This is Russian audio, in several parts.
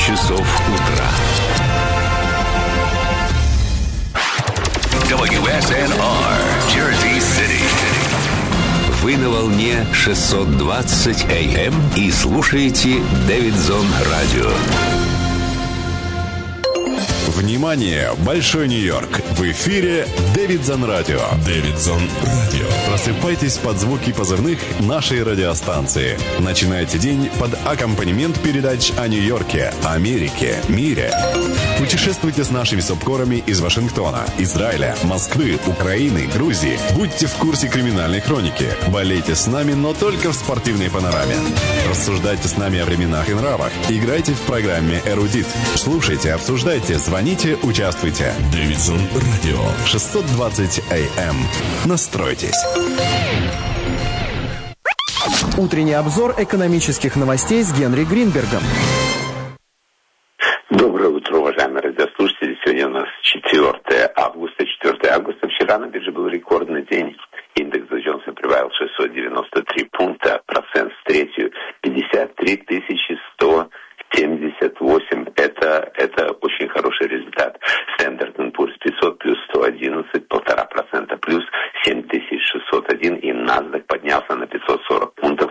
часов утра. WSNR, Jersey City. Вы на волне 620 AM и слушаете Дэвидсон Радио. Внимание! Большой Нью-Йорк! В эфире Дэвидсон Радио. Дэвидсон Радио. Просыпайтесь под звуки позывных нашей радиостанции. Начинайте день под аккомпанемент передач о Нью-Йорке, Америке, мире. Путешествуйте с нашими субкорами из Вашингтона, Израиля, Москвы, Украины, Грузии. Будьте в курсе криминальной хроники. Болейте с нами, но только в спортивной панораме. Рассуждайте с нами о временах и нравах. Играйте в программе «Эрудит». Слушайте, обсуждайте, звоните, участвуйте. Дэвидсон Радио. 620 AM. Настройтесь. Утренний обзор экономических новостей с Генри Гринбергом. Доброе утро, уважаемые радиослушатели. Сегодня у нас 4 августа. 4 августа. Вчера на бирже был рекордный день. Индекс Доу Джонса прибавил 693 пункта. Процент встретью 53 178. Это очень хороший результат. Standard & Poor's 500 плюс 111, 1,5% плюс 7601. И NASDAQ поднялся на 540 пунктов,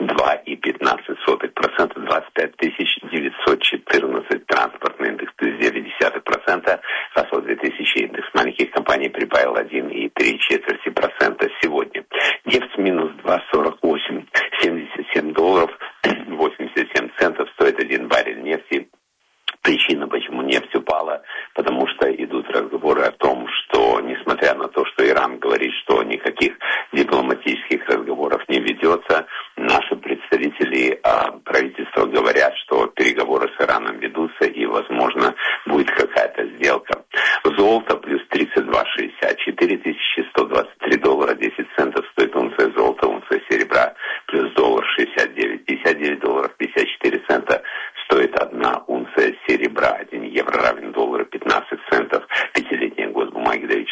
2,15%, 25 914. Транспортный индекс плюс 0,9%. Russell 2000 индекс маленьких компаний прибавил 1,3%. Сегодня нефть минус 2,48, $77 87 центов стоит один баррель нефти. Причина, почему нефть упала, потому что идут разговоры о том, что, несмотря на то, что Иран говорит, что никаких дипломатических разговоров не ведется, наши представители правительства говорят, что переговоры с Ираном ведутся и, возможно, будет какая-то сделка. Золото плюс 32,60, $4123, 10 центов стоит унция золота, унция серебра плюс $1.69, $59.54 стоит одна унция серебра. 1 евро равен доллару 15 центов. Пятилетние госбумаги дают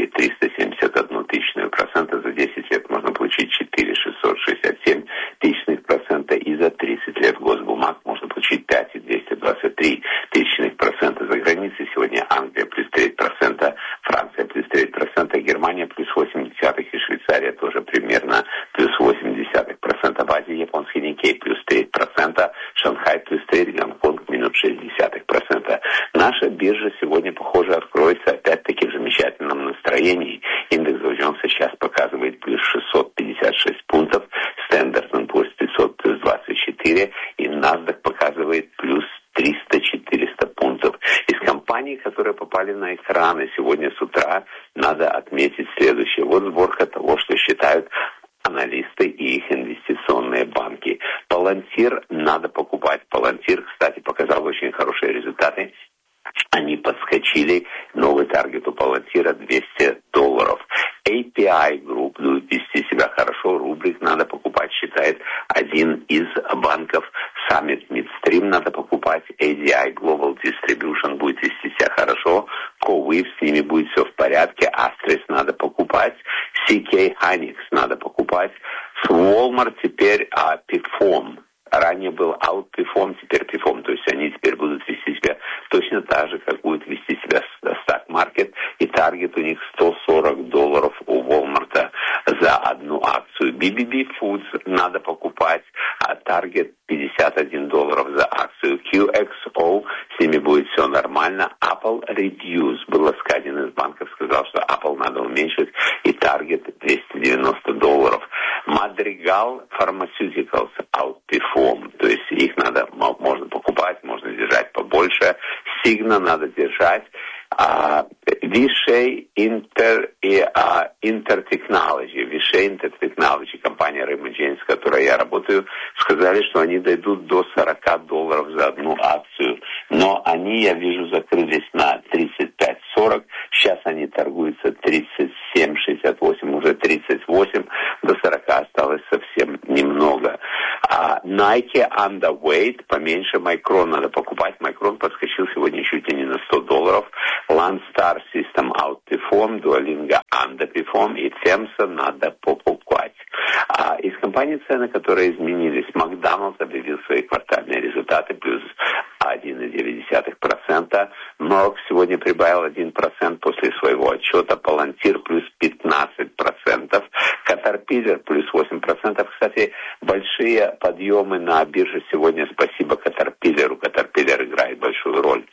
4,371%. За 10 лет можно получить 4,667%. И за 30 лет госбумаг можно получить 5,223%. За границей сегодня Англия плюс 3%, Франция плюс 3%, Германия плюс 0,8% и Швейцария тоже примерно плюс 0,8%. В Азии японский Никей плюс 3%, Шанхай плюс 3%, Гонконг минус 0,6%. Наша биржа сегодня, похоже, откроется опять-таки в замечательном настроении. Индекс Доу Джонса сейчас показывает плюс 656 пунктов, Standard & Poor's 500 плюс 24 и NASDAQ показывает плюс 300-400 пунктов. Из компаний, которые попали на экраны сегодня с утра, надо отметить следующее. Вот сборка того, что считают аналисты и их инвестиционные банки. Палантир надо покупать. Палантир, кстати, показал очень хорошие результаты. Они подскочили. Новый таргет у Палантира $200. API Group будет вести себя хорошо. Рубрик надо покупать, считает один из банков. Summit Midstream надо покупать. ADI Global Distribution будет вести себя хорошо. CoWIF, с ними будет все в порядке. Astres надо покупать. CK Hynix надо покупать. С Walmart теперь Perform. Ранее был Outperform, теперь Perform. То есть они теперь будут вести себя точно так же, как будет вести себя Stock Market. И таргет у них $140 у Walmart за одну акцию. BBB Foods надо покупать, а таргет $51 за акцию. QXO, с ними будет все нормально. Apple Reduce. Был один из банков, сказал, что Apple надо уменьшить, и таргет $290. Madrigal Pharmaceuticals Outperform. То есть их надо, можно покупать, можно держать побольше. Signa надо держать. Vishay Intertechnology, компания Raymond James, с которой я работаю, сказали, что они дойдут до $40 за одну акцию. Но они, я вижу, закрылись на 35.40. Сейчас они торгуются 37.68, уже 38. До 40 осталось совсем немного. Nike Underweight, поменьше. Micron надо покупать. Micron подскочил сегодня чуть ли не на $100. Landstar System Outperform, Duolingo Underperform и Temsa надо покупать. Из компаний цены, которые изменились, Макдоналдс объявил свои квартальные результаты плюс 1,9%, 1%. Норк сегодня прибавил 1% после своего отчета. Палантир плюс 15%. Caterpillar плюс 8%. Кстати, большие подъемы на бирже сегодня. Спасибо Caterpillar. Caterpillar играет большую роль.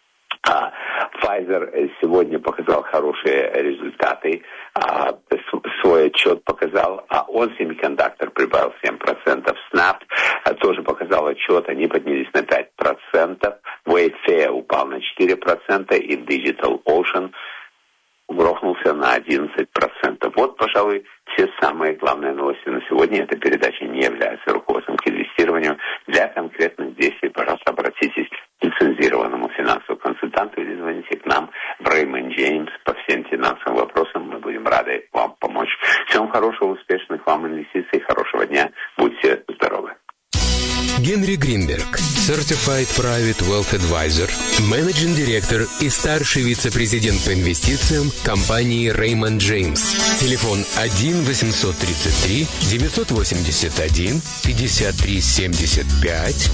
Pfizer сегодня показал хорошие результаты, свой отчет показал, он Semiconductor прибавил 7%, Snap тоже показал отчет, они поднялись на 5%, Wayfair упал на 4% и Digital Ocean грохнулся на 11%. Вот, пожалуй, все самые главные новости на сегодня. Эта передача не является руководством к инвестированию. Для конкретных действий, пожалуйста, обратитесь к лицензированному финансовому консультанту или звоните к нам в Raymond James по всем финансовым вопросам. Мы будем рады вам помочь. Всем хорошего, успешных вам инвестиций, хорошего дня. Будьте здоровы. Генри Гринберг, Certified Private Wealth Advisor, Managing Director и старший вице-президент по инвестициям компании Raymond James. Телефон 1-833-981-53-75,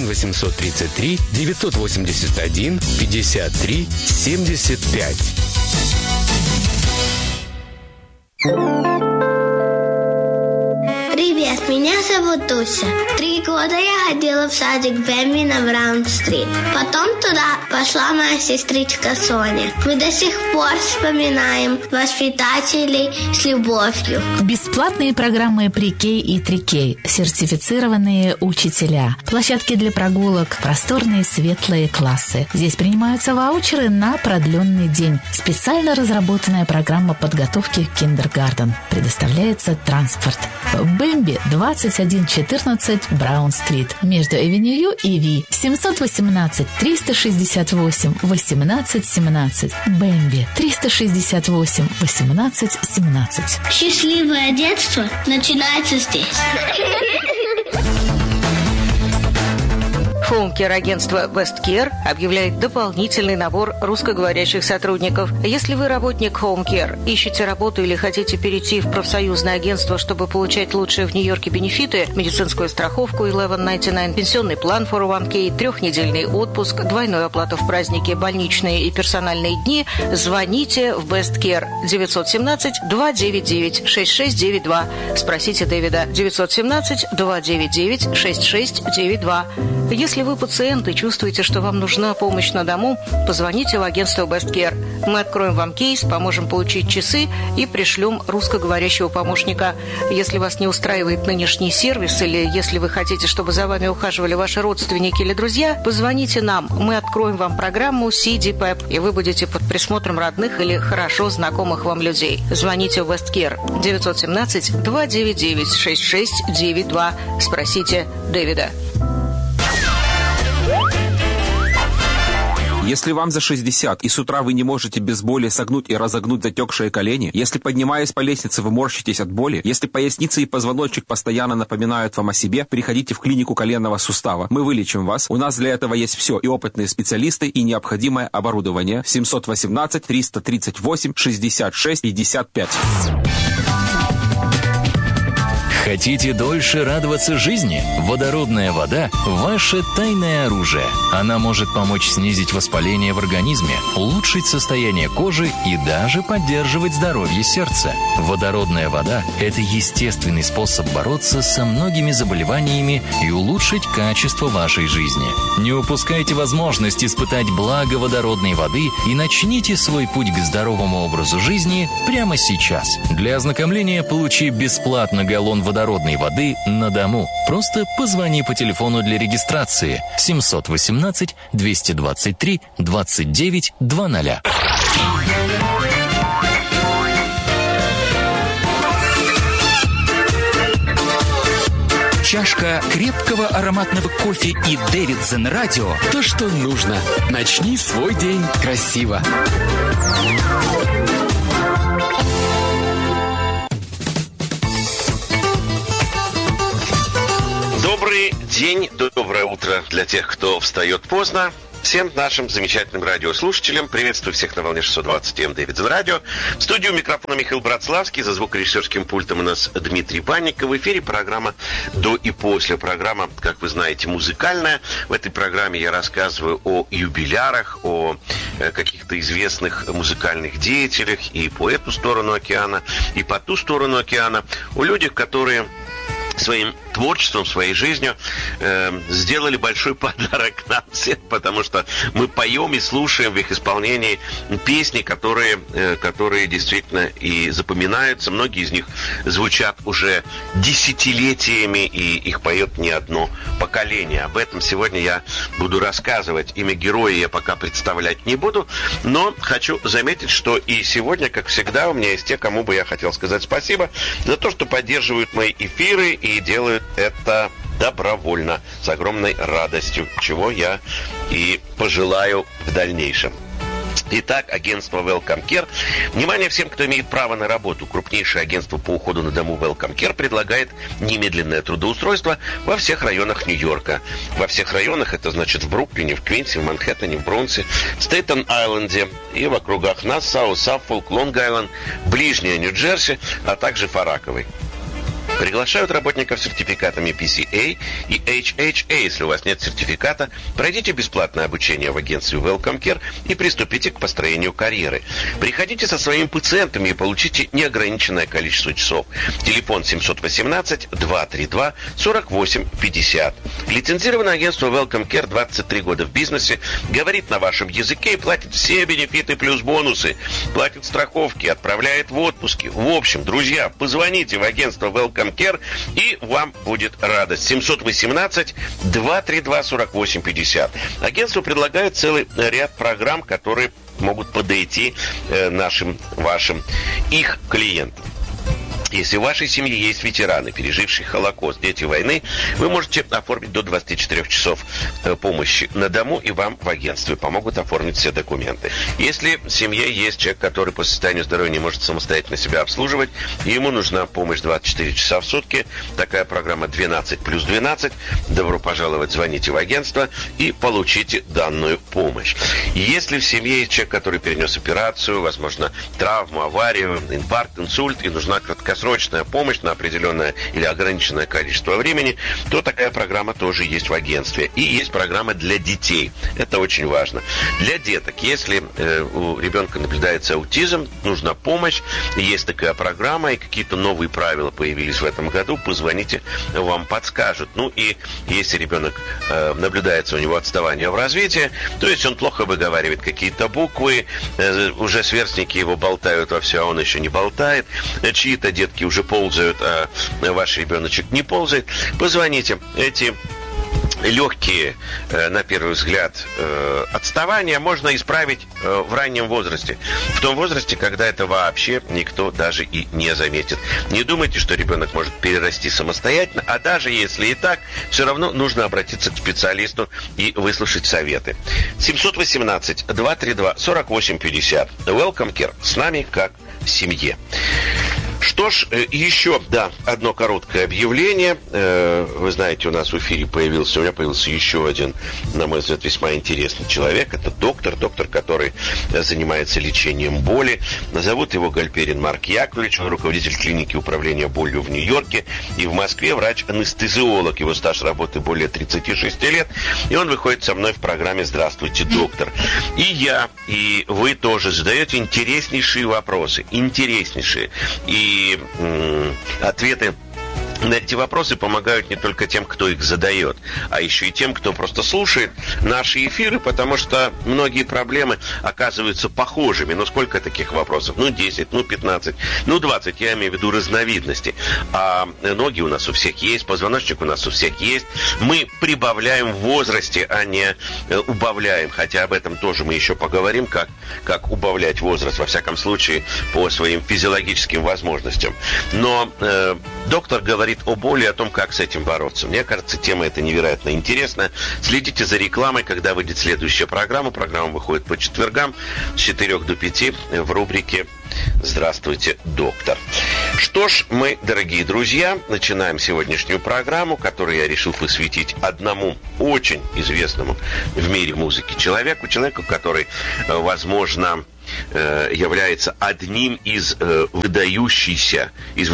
1-833-981-53-75. Привет, меня зовут Туся. 3 года я ходила в садик Бэмби на Браун-стрит. Потом туда пошла моя сестричка Соня. Мы до сих пор вспоминаем воспитателей с любовью. Бесплатные программы Pre-K и 3K, сертифицированные учителя, площадки для прогулок, просторные светлые классы. Здесь принимаются ваучеры на продленный день. Специально разработанная программа подготовки к киндергартен. Предоставляется транспорт. Бэмби 2114 Браун-стрит между Эвеню и Ви. 718-368-1817. Бэмби 368-1817. Счастливое детство начинается здесь. Хоум-кер-агентство WestCare объявляет дополнительный набор русскоговорящих сотрудников. Если вы работник Хоум-кер, ищете работу или хотите перейти в профсоюзное агентство, чтобы получать лучшие в Нью-Йорке бенефиты, медицинскую страховку 1199, пенсионный план 401k, 3-недельный отпуск, двойную оплату в праздники, больничные и персональные дни, звоните в WestCare 917-299-6692. Спросите Дэвида 917-299-6692. Если вы пациент и чувствуете, что вам нужна помощь на дому, позвоните в агентство WestCare. Мы откроем вам кейс, поможем получить часы и пришлем русскоговорящего помощника. Если вас не устраивает нынешний сервис или если вы хотите, чтобы за вами ухаживали ваши родственники или друзья, позвоните нам. Мы откроем вам программу CDPEP, и вы будете под присмотром родных или хорошо знакомых вам людей. Звоните в WestCare 917-299-6692. Спросите Дэвида. Если вам за 60 и с утра вы не можете без боли согнуть и разогнуть затекшие колени, если, поднимаясь по лестнице, вы морщитесь от боли, если поясница и позвоночник постоянно напоминают вам о себе, приходите в клинику коленного сустава. Мы вылечим вас. У нас для этого есть все. И опытные специалисты, и необходимое оборудование. 718-338-66-55. Хотите дольше радоваться жизни? Водородная вода – ваше тайное оружие. Она может помочь снизить воспаление в организме, улучшить состояние кожи и даже поддерживать здоровье сердца. Водородная вода – это естественный способ бороться со многими заболеваниями и улучшить качество вашей жизни. Не упускайте возможность испытать благо водородной воды и начните свой путь к здоровому образу жизни прямо сейчас. Для ознакомления получи бесплатно галлон водородной воды на дому. Просто позвони по телефону для регистрации 718-223-29-00. Чашка крепкого ароматного кофе и Дэвидсон радио – то, что нужно. Начни свой день красиво. Добрый день, доброе утро для тех, кто встает поздно. Всем нашим замечательным радиослушателям приветствую всех на волне 620 М Дэвидсон Радио. В студию микрофона Михаил Братславский, за звукорежиссерским пультом у нас Дмитрий Банников. В эфире программа «До и после». Программа, как вы знаете, музыкальная. В этой программе я рассказываю о юбилярах, о каких-то известных музыкальных деятелях и по эту сторону океана, и по ту сторону океана, о людях, которые своим творчеством, своей жизнью сделали большой подарок нам всем, потому что мы поем и слушаем в их исполнении песни, которые действительно и запоминаются. Многие из них звучат уже десятилетиями, и их поет не одно поколение. Об этом сегодня я буду рассказывать. Имя героя я пока представлять не буду, но хочу заметить, что и сегодня, как всегда, у меня есть те, кому бы я хотел сказать спасибо за то, что поддерживают мои эфиры и делают это добровольно, с огромной радостью, чего я и пожелаю в дальнейшем. Итак, агентство Welcome Care. Внимание всем, кто имеет право на работу. Крупнейшее агентство по уходу на дому Welcome Care предлагает немедленное трудоустройство во всех районах Нью-Йорка. Во всех районах, это значит в Бруклине, в Квинсе, в Манхэттене, в Бронксе, в Стейтен-Айленде и в округах Нассау, Саффолк, Лонг-Айленд, ближняя Нью-Джерси, а также Фараковой. Приглашают работников с сертификатами PCA и HHA. Если у вас нет сертификата, пройдите бесплатное обучение в агентстве Welcome Care и приступите к построению карьеры. Приходите со своими пациентами и получите неограниченное количество часов. Телефон 718-232-4850. Лицензированное агентство Welcome Care 23 года в бизнесе, говорит на вашем языке и платит все бенефиты плюс бонусы. Платит страховки, отправляет в отпуски. В общем, друзья, позвоните в агентство Welcome Care, и вам будет радость. 718-232-4850. Агентство предлагает целый ряд программ, которые могут подойти нашим, вашим, их клиентам. Если в вашей семье есть ветераны, пережившие Холокост, дети войны, вы можете оформить до 24 часов помощи на дому, и вам в агентстве помогут оформить все документы. Если в семье есть человек, который по состоянию здоровья не может самостоятельно себя обслуживать, и ему нужна помощь 24 часа в сутки, такая программа 12 плюс 12, добро пожаловать, звоните в агентство и получите данную помощь. Если в семье есть человек, который перенес операцию, возможно, травму, аварию, инфаркт, инсульт, и нужна краткосрочная помощь на определенное или ограниченное количество времени, то такая программа тоже есть в агентстве. И есть программа для детей. Это очень важно. Для деток, если у ребенка наблюдается аутизм, нужна помощь, есть такая программа, и какие-то новые правила появились в этом году, позвоните, вам подскажут. Ну и если ребенок наблюдается у него отставание в развитии, то есть он плохо выговаривает какие-то буквы, уже сверстники его болтают во все, а он еще не болтает, чьи-то детки уже ползают, а ваш ребеночек не ползает, позвоните. Эти легкие, на первый взгляд, отставания можно исправить в раннем возрасте. В том возрасте, когда это вообще никто даже и не заметит. Не думайте, что ребенок может перерасти самостоятельно, а даже если и так, все равно нужно обратиться к специалисту и выслушать советы. 718-232-4850. Welcome Care. С нами как в семье. Что ж, еще, одно короткое объявление. Вы знаете, у нас в эфире у меня появился еще один, на мой взгляд, весьма интересный человек. Это доктор, который занимается лечением боли. Зовут его Гальперин Марк Яковлевич. Он руководитель клиники управления болью в Нью-Йорке и в Москве, врач-анестезиолог. Его стаж работы более 36 лет. И он выходит со мной в программе «Здравствуйте, доктор». И я, и вы тоже задаете интереснейшие вопросы. Интереснейшие. И ответы на эти вопросы помогают не только тем, кто их задает, а еще и тем, кто просто слушает наши эфиры, потому что многие проблемы оказываются похожими. Но сколько таких вопросов? 10, 15, 20, я имею в виду разновидности. А ноги у нас у всех есть, позвоночник у нас у всех есть. Мы прибавляем в возрасте, а не убавляем. Хотя об этом тоже мы еще поговорим, как убавлять возраст, во всяком случае, по своим физиологическим возможностям. Но доктор говорит говорит о боли, о том, как с этим бороться. Мне кажется, тема эта невероятно интересная. Следите за рекламой, когда выйдет следующая программа. Программа выходит по четвергам с 4 до 5 в рубрике «Здравствуйте, доктор». Что ж, мы, дорогие друзья, начинаем сегодняшнюю программу, которую я решил посвятить одному очень известному в мире музыки человеку, который, возможно, является одним из выдающихся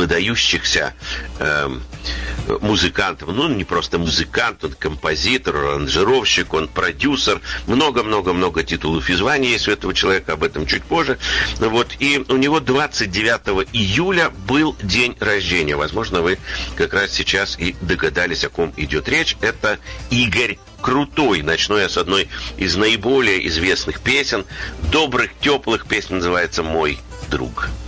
музыкантов. Ну, не просто музыкант, он композитор, аранжировщик, он продюсер. Много-много-много титулов и званий есть у этого человека, об этом чуть позже. Вот. И у него 29 июля был день рождения. Возможно, вы как раз сейчас и догадались, о ком идет речь. Это Игорь Крутой. Начну я с одной из наиболее известных песен, добрых, теплых песен, называется «Мой друг».